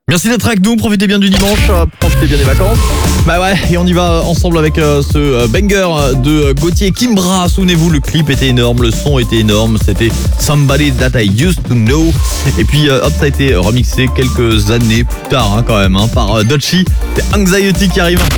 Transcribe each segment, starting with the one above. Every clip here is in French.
Merci d'être avec nous, profitez bien du dimanche, profitez bien des vacances. Bah ouais, et on y va ensemble avec ce banger de Gauthier Kimbra. Souvenez-vous, le clip était énorme, le son était énorme, c'était Somebody That I Used To Know. Et puis hop, ça a été remixé quelques années plus tard quand même par Dutchy. C'est Anxiety qui arrive.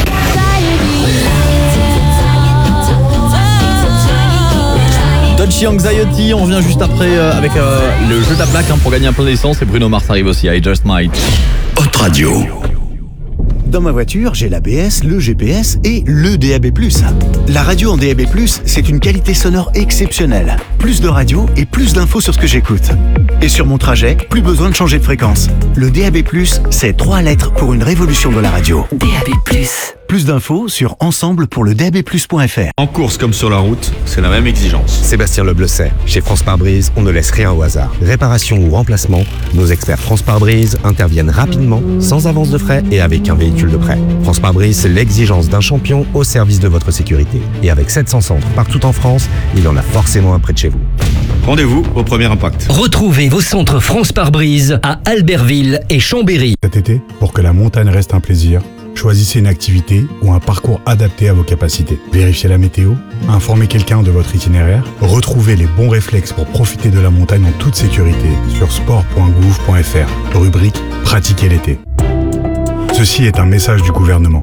Dutchy Anxiety, on revient juste après avec le jeu de la plaque pour gagner un plein d'essence. Et Bruno Mars arrive aussi à I Just Might. Hot Radio. Dans ma voiture, j'ai l'ABS, le GPS et le DAB+. La radio en DAB+, c'est une qualité sonore exceptionnelle. Plus de radio et plus d'infos sur ce que j'écoute. Et sur mon trajet, plus besoin de changer de fréquence. Le DAB+, c'est 3 lettres pour une révolution de la radio. DAB+. Plus d'infos sur ensemble-pour-le-DAB+.fr. En course comme sur la route, c'est la même exigence. Sébastien Leblesset. Chez France Pare-Brise, on ne laisse rien au hasard. Réparation ou remplacement, nos experts France Pare-Brise interviennent rapidement, sans avance de frais et avec un véhicule de prêt. France Pare-Brise, c'est l'exigence d'un champion au service de votre sécurité. Et avec 700 centres partout en France, il y en a forcément un près de chez vous. Rendez-vous au premier impact. Retrouvez vos centres France Pare-Brise à Albertville et Chambéry. Cet été, pour que la montagne reste un plaisir, choisissez une activité ou un parcours adapté à vos capacités. Vérifiez la météo, informez quelqu'un de votre itinéraire, retrouvez les bons réflexes pour profiter de la montagne en toute sécurité sur sport.gouv.fr, rubrique « Pratiquer l'été ». Ceci est un message du gouvernement.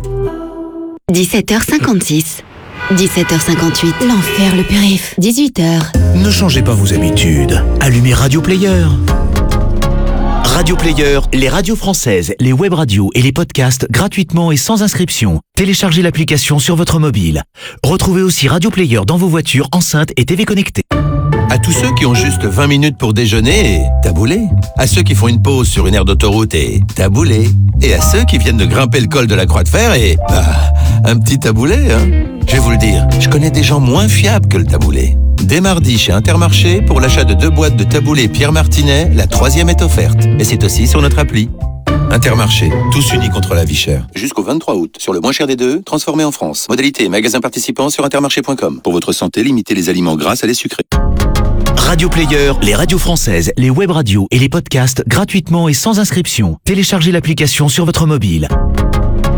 17h56. 17h58, l'enfer le périph'. 18h. Ne changez pas vos habitudes. Allumez Radio Player. Radio Player, les radios françaises, les web radios et les podcasts gratuitement et sans inscription. Téléchargez l'application sur votre mobile. Retrouvez aussi Radio Player dans vos voitures, enceintes et TV connectées. À tous ceux qui ont juste 20 minutes pour déjeuner, taboulé. À ceux qui font une pause sur une aire d'autoroute et taboulé. Et à ceux qui viennent de grimper le col de la Croix de Fer et un petit taboulé. Je vais vous le dire, je connais des gens moins fiables que le taboulé. Dès mardi chez Intermarché, pour l'achat de 2 boîtes de taboulé Pierre Martinet, la 3e est offerte. Et c'est aussi sur notre appli. Intermarché, tous unis contre la vie chère. Jusqu'au 23 août, sur le moins cher des deux, transformé en France. Modalité magasin participant sur intermarché.com. Pour votre santé, limitez les aliments gras à les sucrés. Radio Player, les radios françaises, les web radios et les podcasts gratuitement et sans inscription. Téléchargez l'application sur votre mobile.